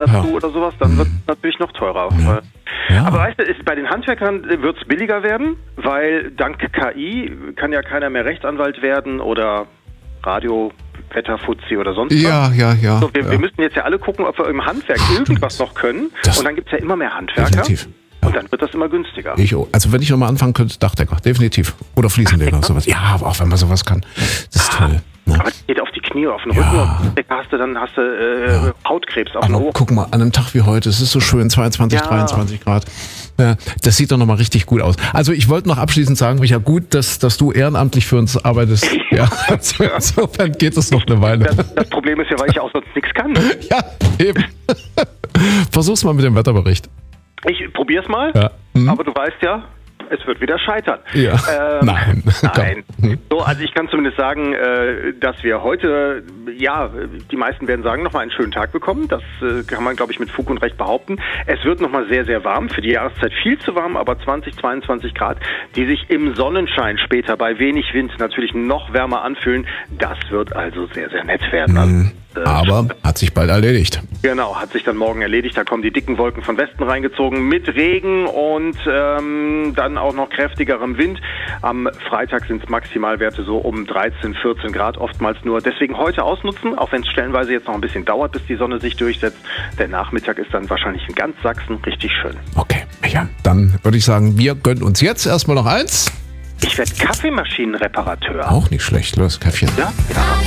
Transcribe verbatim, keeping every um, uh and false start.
dazu ja. oder sowas, dann wird es natürlich noch teurer. Ja. Ja. Aber weißt du, ist, bei den Handwerkern wird es billiger werden, weil dank K I kann ja keiner mehr Rechtsanwalt werden oder Radio, Wetterfuzzi oder sonst was. Ja, ja, ja. So, wir, ja. wir müssen jetzt ja alle gucken, ob wir im Handwerk irgendwas noch können. Das und dann gibt es ja immer mehr Handwerker. Definitiv. Ja. Und dann wird das immer günstiger. Ich, also wenn ich nochmal anfangen könnte, Dachdecker, definitiv. Oder Fliesenleger, sowas. Ja, aber auch wenn man sowas kann. Das ist toll. Ne? Aber das geht auf die Knie, auf den Ja. Rücken. Und hast du dann hast du äh, Ja. Hautkrebs auf Aber dem Ohr. guck mal, an einem Tag wie heute, es ist so schön, zweiundzwanzig, Ja. dreiundzwanzig Grad. Ja, das sieht doch nochmal richtig gut aus. Also ich wollte noch abschließend sagen, Micha, gut, dass, dass du ehrenamtlich für uns arbeitest. Ja, also insofern geht es noch eine Weile. Das, das Problem ist ja, weil ich auch sonst nichts kann. Ja, eben. Versuch's mal mit dem Wetterbericht. Ich probier's mal, Ja. Mhm. aber du weißt ja, es wird wieder scheitern. Ja. Ähm, Nein. Nein. Komm. So, also ich kann zumindest sagen, äh, dass wir heute, ja, die meisten werden sagen, nochmal einen schönen Tag bekommen. Das äh, kann man, glaube ich, mit Fug und Recht behaupten. Es wird nochmal sehr, sehr warm. Für die Jahreszeit viel zu warm, aber zwanzig, zweiundzwanzig Grad, die sich im Sonnenschein später bei wenig Wind natürlich noch wärmer anfühlen. Das wird also sehr, sehr nett werden. Mhm. Also, äh, Aber hat sich bald erledigt. Genau, hat sich dann morgen erledigt. Da kommen die dicken Wolken von Westen reingezogen mit Regen und ähm, dann auch noch kräftigerem Wind. Am Freitag sind es Maximalwerte so um dreizehn, vierzehn Grad oftmals nur. Deswegen heute ausnutzen, auch wenn es stellenweise jetzt noch ein bisschen dauert, bis die Sonne sich durchsetzt. Der Nachmittag ist dann wahrscheinlich in ganz Sachsen richtig schön. Okay, Micha, dann würde ich sagen, wir gönnen uns jetzt erstmal noch eins. Ich werde Kaffeemaschinenreparateur. Auch nicht schlecht, los, Käffchen. Ja? Ja.